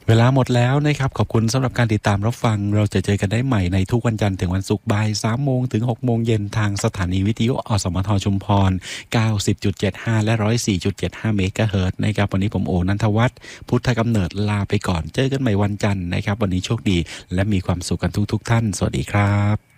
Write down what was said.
เวลาหมดแล้วนะครับขอบคุณสำหรับการติดตามรับฟังเราจะเจอกันได้ใหม่ในทุกวันจันทร์ถึงวันศุกร์บ่าย3โมงถึง6โมงเย็นทางสถานีวิทยุอสมทชุมพร 90.75 และ 104.75 เมกะเฮิรตซ์นะครับวันนี้ผมโอนันทวัฒน์พุทธกำเนิดลาไปก่อนเจอกันใหม่วันจันทร์นะครับวันนี้โชคดีและมีความสุขกันทุกท่านสวัสดีครับ